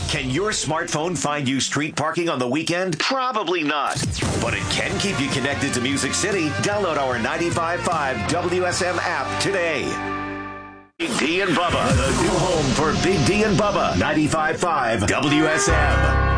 Can your smartphone find you street parking on the weekend? Probably not. But it can keep you connected to Music City. Download our 95.5 WSM app today. Big D and Bubba, the new home for Big D and Bubba. 95.5 WSM.